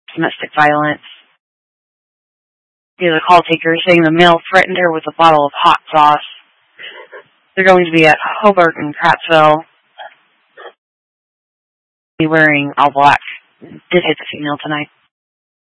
domestic violence. The call taker saying the male threatened her with a bottle of hot sauce. They're going to be at Hobart and Prattsville. Be wearing all black. Did hit the female tonight.